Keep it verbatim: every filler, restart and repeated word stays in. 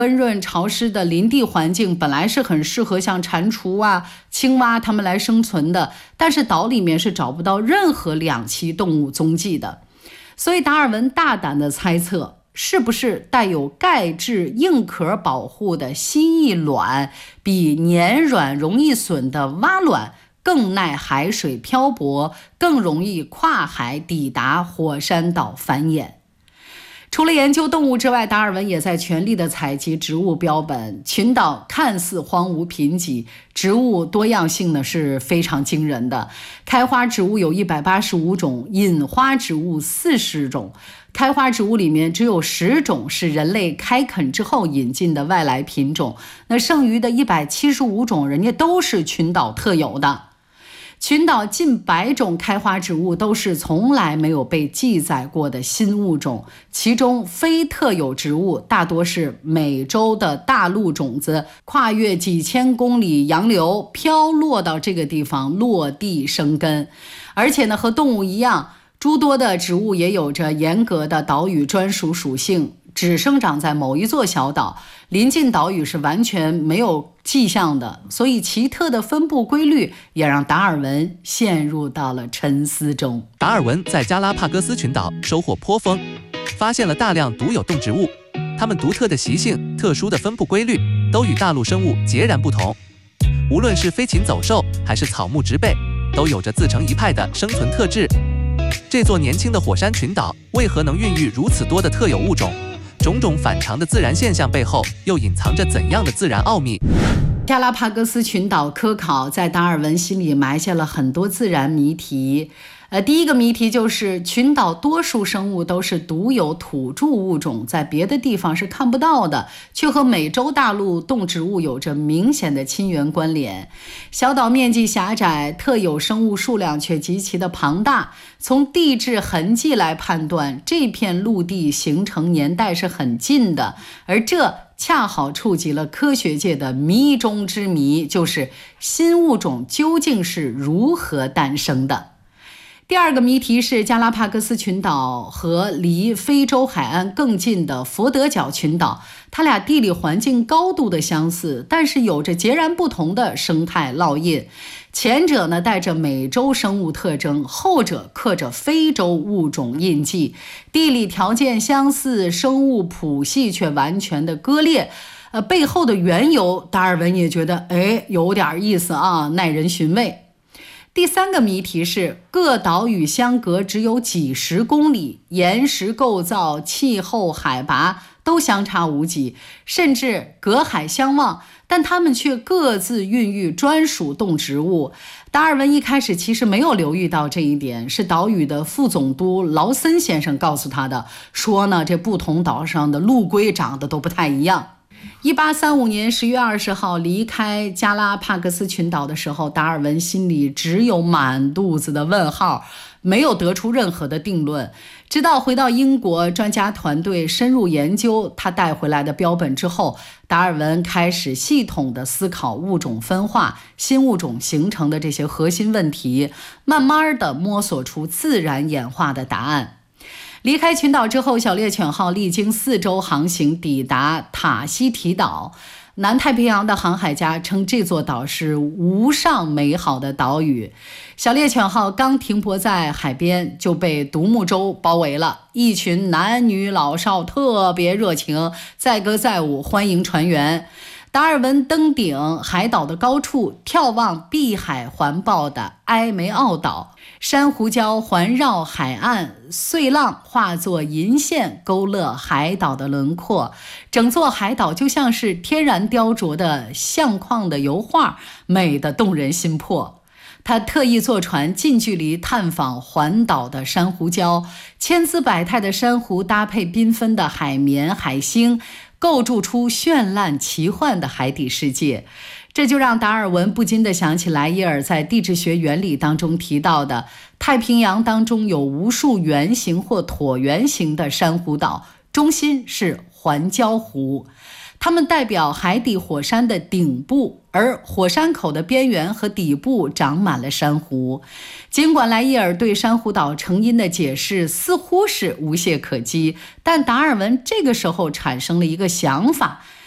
温润潮湿的林地环境本来是很适合像蟾蜍啊、青蛙它们来生存的，但是岛里面是找不到任何两栖动物踪迹的。所以达尔文大胆地猜测，是不是带有钙质硬壳保护的蜥蜴卵比黏软容易损的蛙卵更耐海水漂泊，更容易跨海抵达火山岛繁衍。除了研究动物之外，达尔文也在全力地采集植物标本。群岛看似荒芜贫瘠，植物多样性呢是非常惊人的。开花植物有一百八十五种，隐花植物四十种。开花植物里面只有十种是人类开垦之后引进的外来品种，那剩余的一百七十五种人家都是群岛特有的。群岛近百种开花植物都是从来没有被记载过的新物种，其中非特有植物大多是美洲的大陆种子，跨越几千公里洋流飘落到这个地方落地生根。而且呢，和动物一样，诸多的植物也有着严格的岛屿专属属性，只生长在某一座小岛，临近岛屿是完全没有迹象的，所以奇特的分布规律也让达尔文陷入到了沉思中。 达尔文在加拉帕戈斯群岛收获颇丰，发现了大量独有动植物，它们独特的习性、特殊的分布规律都与大陆生物截然不同。无论是飞禽走兽还是草木植被，都有着自成一派的生存特质。这座年轻的火山群岛为何能孕育如此多的特有物种？种种反常的自然现象背后又隐藏着怎样的自然奥秘？ 加拉帕戈斯群岛科考在达尔文心里埋下了很多自然谜题。呃，第一个谜题就是群岛多数生物都是独有土著物种，在别的地方是看不到的，却和美洲大陆动植物有着明显的亲缘关联。小岛面积狭窄，特有生物数量却极其的庞大。从地质痕迹来判断，这片陆地形成年代是很近的，而这恰好触及了科学界的谜中之谜，就是新物种究竟是如何诞生的。第二个谜题是加拉帕戈斯群岛和离非洲海岸更近的佛得角群岛，它俩地理环境高度的相似，但是有着截然不同的生态烙印。前者呢带着美洲生物特征，后者刻着非洲物种印记，地理条件相似，生物谱系却完全的割裂。呃，背后的缘由，达尔文也觉得哎有点意思啊，耐人寻味。第三个谜题是各岛屿相隔只有几十公里，岩石构造、气候、海拔都相差无几，甚至隔海相望，但它们却各自孕育专属动植物。达尔文一开始其实没有留意到这一点，是岛屿的副总督劳森先生告诉他的，说呢这不同岛上的陆龟长得都不太一样。一八三五年十月二十号离开加拉帕戈斯群岛的时候，达尔文心里只有满肚子的问号，没有得出任何的定论。直到回到英国，专家团队深入研究他带回来的标本之后，达尔文开始系统的思考物种分化、新物种形成的这些核心问题，慢慢的摸索出自然演化的答案。离开群岛之后，小猎犬号历经四周航行，抵达塔希提岛。南太平洋的航海家称这座岛是无上美好的岛屿。小猎犬号刚停泊在海边，就被独木舟包围了，一群男女老少特别热情，载歌载舞欢迎船员。达尔文登顶海岛的高处，眺望碧海环抱的埃梅奥岛，珊瑚礁环绕海岸，碎浪化作银线勾勒海岛的轮廓，整座海岛就像是天然雕琢的相框的油画，美得动人心魄。他特意坐船近距离探访环岛的珊瑚礁，千姿百态的珊瑚搭配缤纷的海绵海星，构筑出绚烂奇幻的海底世界。这就让达尔文不禁地想起莱耶尔在地质学原理当中提到的，太平洋当中有无数圆形或椭圆形的珊瑚岛，中心是环礁湖，它们代表海底火山的顶部，而火山口的边缘和底部长满了珊瑚。尽管莱耶尔对珊瑚岛成因的解释似乎是无懈可击，但达尔文这个时候产生了一个想法，